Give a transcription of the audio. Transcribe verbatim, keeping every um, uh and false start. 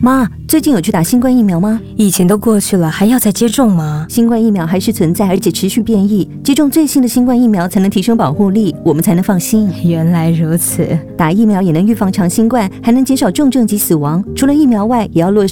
妈，最近有去打新冠疫苗吗？ 以前都过去了，还要再接种吗？ 新冠疫苗还是存在，而且持续变异，接种最新的新冠疫苗才能提升保护力，我们才能放心。 原来如此， 打疫苗也能预防长新冠，还能减少重症及死亡。除了疫苗外，也要落